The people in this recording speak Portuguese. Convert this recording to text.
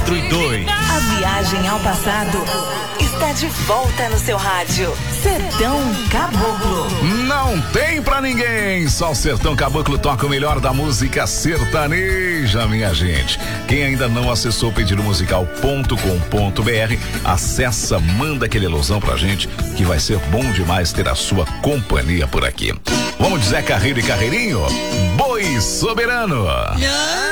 4 e 2. A viagem ao passado está de volta no seu rádio. Sertão Caboclo. Não tem pra ninguém, só o Sertão Caboclo toca o melhor da música sertaneja, minha gente. Quem ainda não acessou pedidomusical.com.br, acessa, manda aquele alusão pra gente, que vai ser bom demais ter a sua companhia por aqui. Vamos dizer Carreiro e Carreirinho? Boi Soberano.